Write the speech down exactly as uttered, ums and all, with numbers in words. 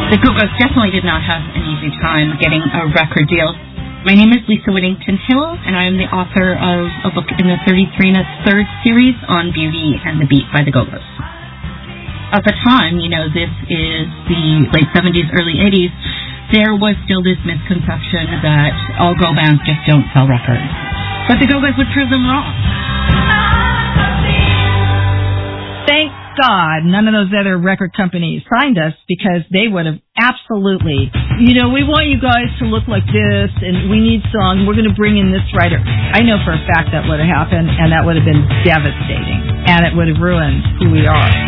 The Go-Go's definitely did not have an easy time getting a record deal. My name is Lisa Whittington Hill, and I am the author of a book in the thirty-three and a third series on Beauty and the Beat by the Go-Go's. At the time, you know, this is the late seventies, early eighties, there was still this misconception that all go bands just don't sell records. But the Go-Go's would prove them wrong. Thank God none of those other record companies signed us, because they would have absolutely, you know, we want you guys to look like this, and we need songs, we're going to bring in this writer. I know for a fact that would have happened, and that would have been devastating, and it would have ruined who we are.